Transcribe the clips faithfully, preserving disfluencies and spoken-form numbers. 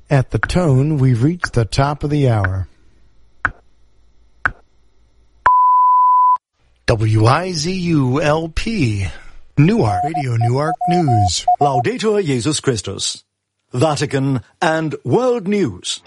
At the tone, we've reached the top of the hour. W I Z U L P, Newark, Radio Newark News. Laudetur Jesus Christus. Vatican and World News.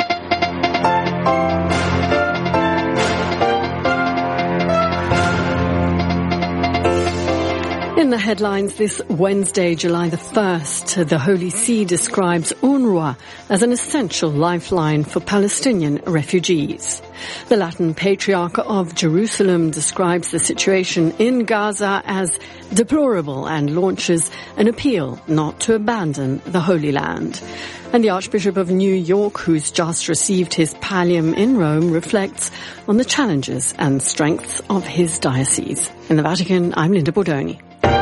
In the headlines this Wednesday, July the first, the Holy See describes UNRWA as an essential lifeline for Palestinian refugees. The Latin Patriarch of Jerusalem describes the situation in Gaza as deplorable and launches an appeal not to abandon the Holy Land. And the Archbishop of New York, who's just received his pallium in Rome, reflects on the challenges and strengths of his diocese. In the Vatican, I'm Linda Bordoni.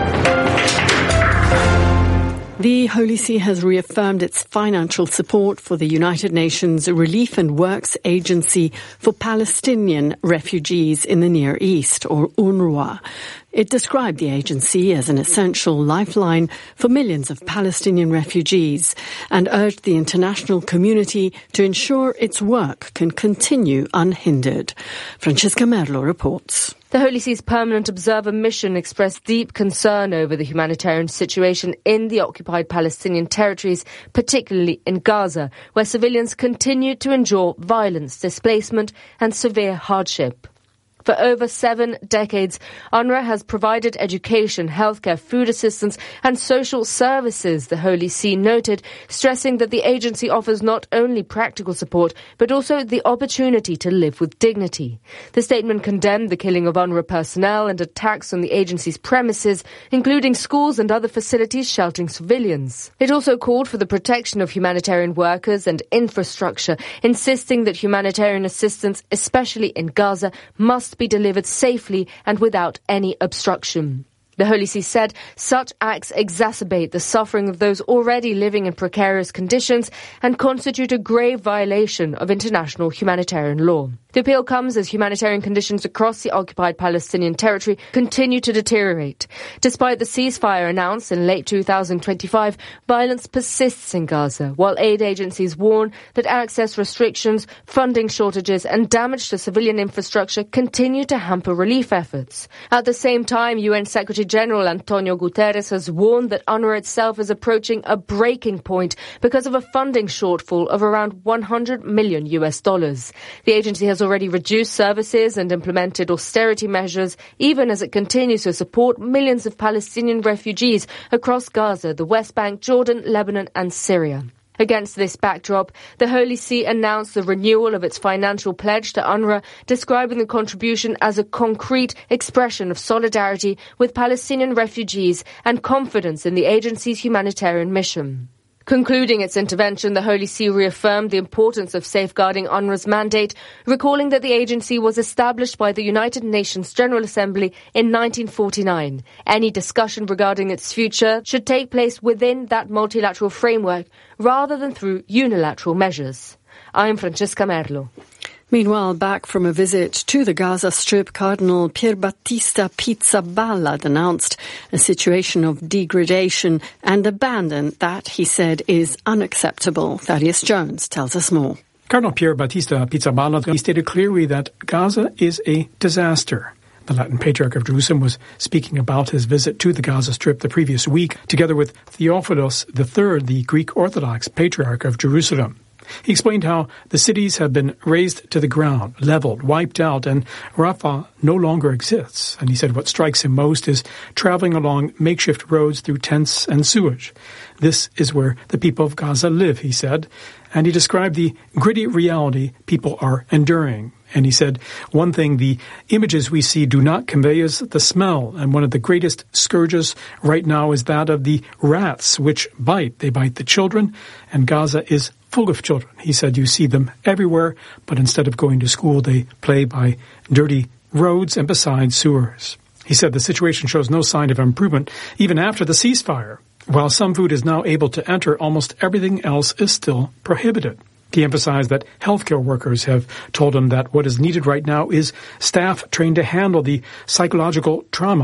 The Holy See has reaffirmed its financial support for the United Nations Relief and Works Agency for Palestinian Refugees in the Near East, or UNRWA. It described the agency as an essential lifeline for millions of Palestinian refugees and urged the international community to ensure its work can continue unhindered. Francesca Merlo reports. The Holy See's permanent observer mission expressed deep concern over the humanitarian situation in the occupied Palestinian territories, particularly in Gaza, where civilians continue to endure violence, displacement and severe hardship. For over seven decades, UNRWA has provided education, healthcare, food assistance and social services, the Holy See noted, stressing that the agency offers not only practical support, but also the opportunity to live with dignity. The statement condemned the killing of UNRWA personnel and attacks on the agency's premises, including schools and other facilities sheltering civilians. It also called for the protection of humanitarian workers and infrastructure, insisting that humanitarian assistance, especially in Gaza, must be delivered safely and without any obstruction. The Holy See said such acts exacerbate the suffering of those already living in precarious conditions and constitute a grave violation of international humanitarian law. The appeal comes as humanitarian conditions across the occupied Palestinian territory continue to deteriorate. Despite the ceasefire announced in late two thousand twenty-five, violence persists in Gaza, while aid agencies warn that access restrictions, funding shortages and damage to civilian infrastructure continue to hamper relief efforts. At the same time, U N Secretary General Antonio Guterres has warned that UNRWA itself is approaching a breaking point because of a funding shortfall of around one hundred million U S dollars. The agency has already reduced services and implemented austerity measures, even as it continues to support millions of Palestinian refugees across Gaza, the West Bank, Jordan, Lebanon and Syria. Against this backdrop, the Holy See announced the renewal of its financial pledge to UNRWA, describing the contribution as a concrete expression of solidarity with Palestinian refugees and confidence in the agency's humanitarian mission. Concluding its intervention, the Holy See reaffirmed the importance of safeguarding UNRWA's mandate, recalling that the agency was established by the United Nations General Assembly in nineteen forty-nine. Any discussion regarding its future should take place within that multilateral framework rather than through unilateral measures. I am Francesca Merlo. Meanwhile, back from a visit to the Gaza Strip, Cardinal Pierbattista Pizzaballa announced a situation of degradation and abandon that, he said, is unacceptable. Thaddeus Jones tells us more. Cardinal Pierbattista Pizzaballa stated clearly that Gaza is a disaster. The Latin Patriarch of Jerusalem was speaking about his visit to the Gaza Strip the previous week, together with Theophilos the Third, the Greek Orthodox Patriarch of Jerusalem. He explained how the cities have been razed to the ground, leveled, wiped out, and Rafah no longer exists. And he said what strikes him most is traveling along makeshift roads through tents and sewage. This is where the people of Gaza live, he said. And he described the gritty reality people are enduring. And he said, one thing the images we see do not convey is the smell. And one of the greatest scourges right now is that of the rats, which bite. They bite the children, and Gaza is full of children. He said you see them everywhere, but instead of going to school, they play by dirty roads and beside sewers. He said the situation shows no sign of improvement even after the ceasefire. While some food is now able to enter, almost everything else is still prohibited. He emphasized that healthcare workers have told him that what is needed right now is staff trained to handle the psychological trauma.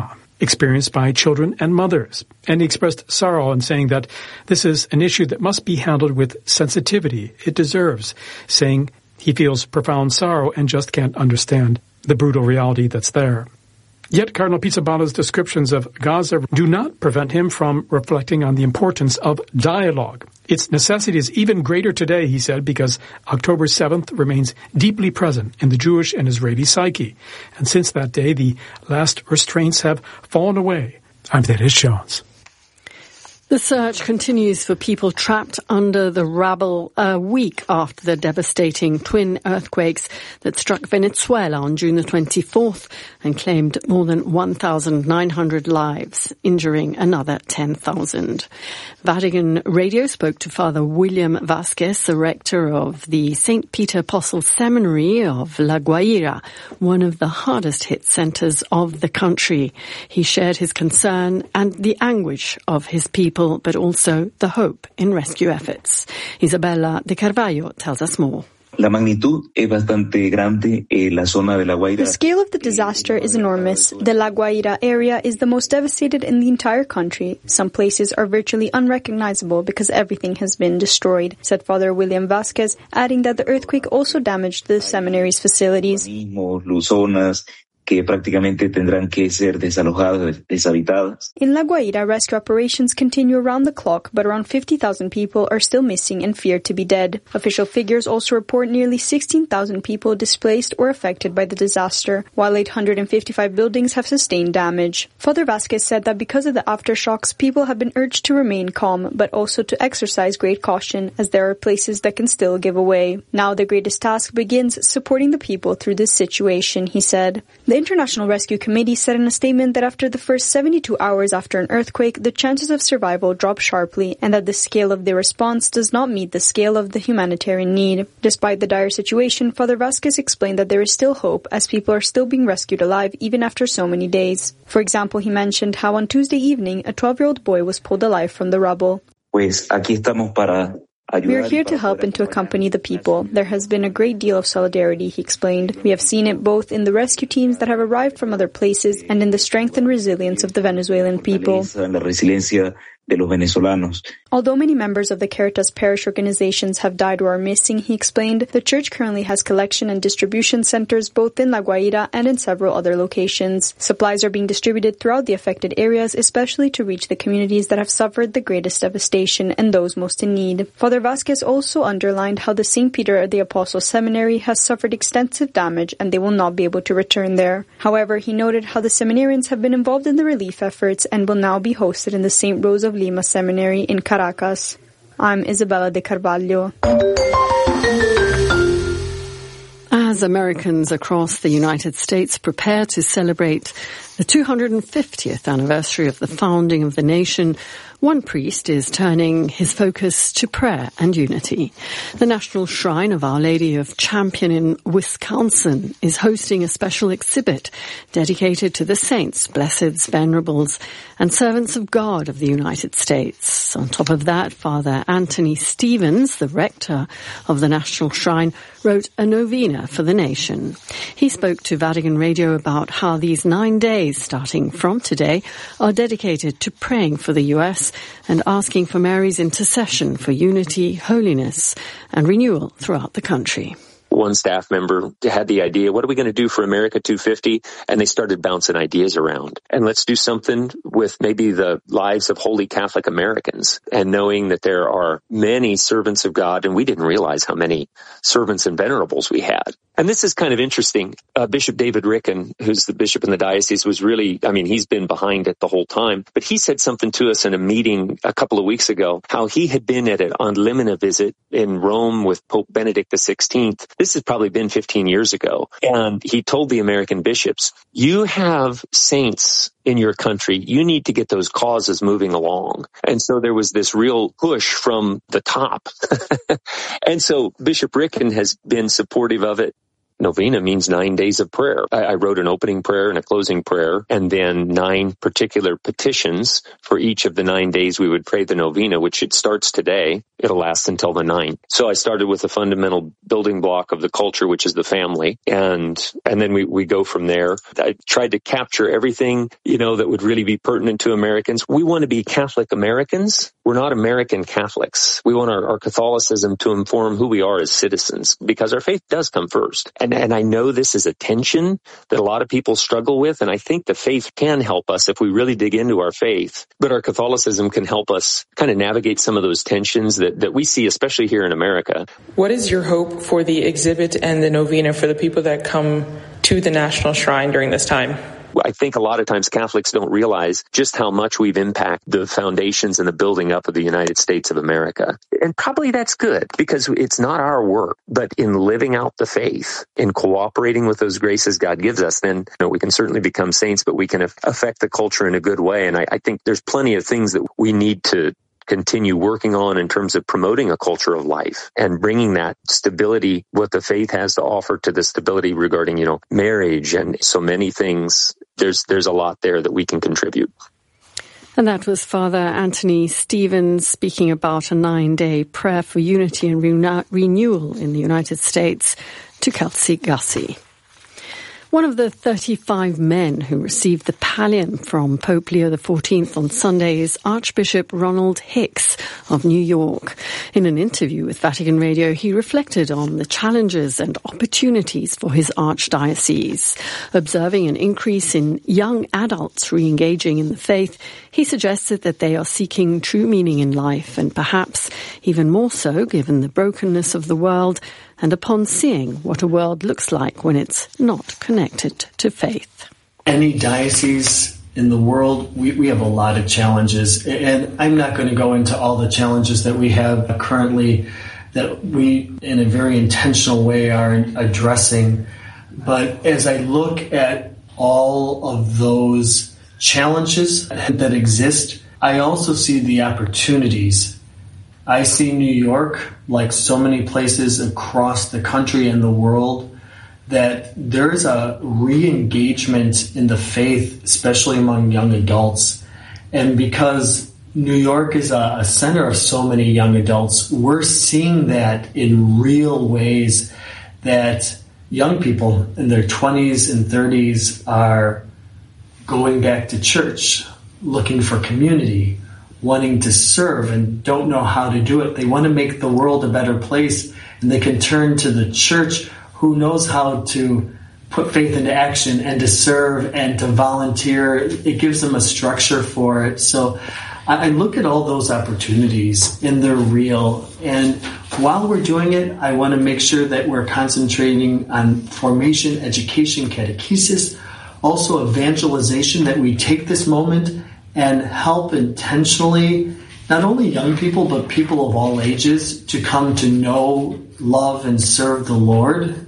experienced by children and mothers. And he expressed sorrow in saying that this is an issue that must be handled with sensitivity it deserves, saying he feels profound sorrow and just can't understand the brutal reality that's there. Yet Cardinal Pizzabala's descriptions of Gaza do not prevent him from reflecting on the importance of dialogue. Its necessity is even greater today, he said, because October seventh remains deeply present in the Jewish and Israeli psyche. And since that day, the last restraints have fallen away. I'm Dennis Jones. The search continues for people trapped under the rubble a week after the devastating twin earthquakes that struck Venezuela on June the twenty-fourth and claimed more than one thousand nine hundred lives, injuring another ten thousand. Vatican Radio spoke to Father William Vasquez, the rector of the Saint Peter Apostle Seminary of La Guaira, one of the hardest hit centers of the country. He shared his concern and the anguish of his people, but also the hope in rescue efforts. Isabella de Carvalho tells us more. La magnitud es bastante grande en la zona de La Guaira. The scale of the disaster is enormous. The La Guaira area is the most devastated in the entire country. Some places are virtually unrecognizable because everything has been destroyed, said Father William Vasquez, adding that the earthquake also damaged the seminary's facilities. Luzonas, que prácticamente tendrán que ser desalojadas, deshabitadas. In La Guaira, rescue operations continue around the clock, but around fifty thousand people are still missing and feared to be dead. Official figures also report nearly sixteen thousand people displaced or affected by the disaster, while eight hundred fifty-five buildings have sustained damage. Father Vasquez said that because of the aftershocks, people have been urged to remain calm, but also to exercise great caution, as there are places that can still give away. Now the greatest task begins supporting the people through this situation, he said. The International Rescue Committee said in a statement that after the first seventy-two hours after an earthquake, the chances of survival drop sharply and that the scale of the response does not meet the scale of the humanitarian need. Despite the dire situation, Father Vasquez explained that there is still hope as people are still being rescued alive even after so many days. For example, he mentioned how on Tuesday evening, a twelve-year-old boy was pulled alive from the rubble. Pues aquí estamos para We are here to help and to accompany the people. There has been a great deal of solidarity, he explained. We have seen it both in the rescue teams that have arrived from other places and in the strength and resilience of the Venezuelan people. De los venezolanos. Although many members of the Caritas parish organizations have died or are missing, he explained, the church currently has collection and distribution centers both in La Guaira and in several other locations. Supplies are being distributed throughout the affected areas, especially to reach the communities that have suffered the greatest devastation and those most in need. Father Vasquez also underlined how the Saint Peter the Apostle Seminary has suffered extensive damage and they will not be able to return there. However, he noted how the seminarians have been involved in the relief efforts and will now be hosted in the Saint Rose of Lima Seminary in Caracas. I'm Isabella de Carvalho. As Americans across the United States prepare to celebrate the two hundred fiftieth anniversary of the founding of the nation, one priest is turning his focus to prayer and unity. The National Shrine of Our Lady of Champion in Wisconsin is hosting a special exhibit dedicated to the saints, blesseds, venerables, and servants of God of the United States. On top of that, Father Anthony Stevens, the rector of the National Shrine, wrote a novena for the nation. He spoke to Vatican Radio about how these nine days, starting from today, are dedicated to praying for the U S and asking for Mary's intercession for unity, holiness, and renewal throughout the country. One staff member had the idea, what are we going to do for America two fifty? And they started bouncing ideas around. And let's do something with maybe the lives of holy Catholic Americans, and knowing that there are many servants of God, and we didn't realize how many servants and venerables we had. And this is kind of interesting. Uh, Bishop David Ricken, who's the bishop in the diocese, was really, I mean, he's been behind it the whole time, but he said something to us in a meeting a couple of weeks ago, how he had been at an on limina visit in Rome with Pope Benedict the sixteenth. This has probably been fifteen years ago. And he told the American bishops, you have saints in your country. You need to get those causes moving along. And so there was this real push from the top. And so Bishop Ricken has been supportive of it. novena means nine days of prayer. I, I wrote an opening prayer and a closing prayer, and then nine particular petitions for each of the nine days we would pray the novena, which it starts today. It'll last until the ninth. So I started with the fundamental building block of the culture, which is the family, and and then we, we go from there. I tried to capture everything, you know, that would really be pertinent to Americans. We want to be Catholic Americans. We're not American Catholics. We want our, our Catholicism to inform who we are as citizens, because our faith does come first. And, and I know this is a tension that a lot of people struggle with, and I think the faith can help us if we really dig into our faith. But our Catholicism can help us kind of navigate some of those tensions that, that we see, especially here in America. What is your hope for the exhibit and the novena for the people that come to the National Shrine during this time? I think a lot of times Catholics don't realize just how much we've impacted the foundations and the building up of the United States of America. And probably that's good, because it's not our work, but in living out the faith, in cooperating with those graces God gives us, then you know, we can certainly become saints, but we can affect the culture in a good way. And I, I think there's plenty of things that we need to continue working on in terms of promoting a culture of life and bringing that stability, what the faith has to offer, to the stability regarding, you know, marriage and so many things. There's there's a lot there that we can contribute. And that was Father Anthony Stevens speaking about a nine-day prayer for unity and renew- renewal in the United States to Kelsey Gussie. One of the thirty-five men who received the pallium from Pope Leo the fourteenth on Sunday is Archbishop Ronald Hicks of New York. In an interview with Vatican Radio, he reflected on the challenges and opportunities for his archdiocese. Observing an increase in young adults re-engaging in the faith, he suggested that they are seeking true meaning in life, and perhaps even more so given the brokenness of the world, and upon seeing what a world looks like when it's not connected to faith. Any diocese in the world, we, we have a lot of challenges. And I'm not going to go into all the challenges that we have currently that we, in a very intentional way, are addressing. But as I look at all of those challenges that exist, I also see the opportunities. I see New York, like so many places across the country and the world, that there's a re-engagement in the faith, especially among young adults. And because New York is a, a center of so many young adults, we're seeing that in real ways, that young people in their twenties and thirties are going back to church, looking for community, wanting to serve and don't know how to do it. They want to make the world a better place, and they can turn to the church, who knows how to put faith into action and to serve and to volunteer. It gives them a structure for it. So I look at all those opportunities, and they're real. And while we're doing it, I want to make sure that we're concentrating on formation, education, catechesis, also evangelization, that we take this moment and help intentionally not only young people, but people of all ages to come to know, love, and serve the Lord.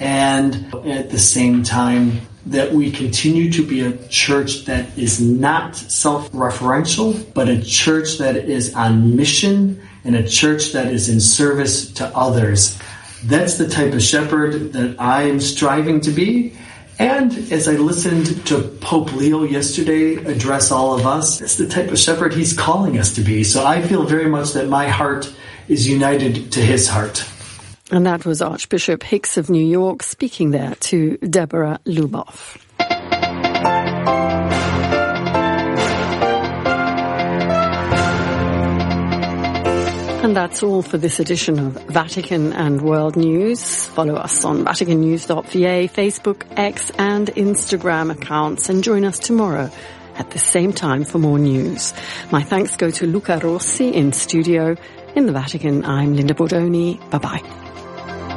And at the same time, that we continue to be a church that is not self-referential, but a church that is on mission and a church that is in service to others. That's the type of shepherd that I am striving to be. And as I listened to Pope Leo yesterday address all of us, it's the type of shepherd he's calling us to be. So I feel very much that my heart is united to his heart. And that was Archbishop Hicks of New York speaking there to Deborah Luboff. And that's all for this edition of Vatican and World News. Follow us on vatican news dot v a, Facebook, X and Instagram accounts, and join us tomorrow at the same time for more news. My thanks go to Luca Rossi in studio. In the Vatican, I'm Linda Bordoni. Bye-bye.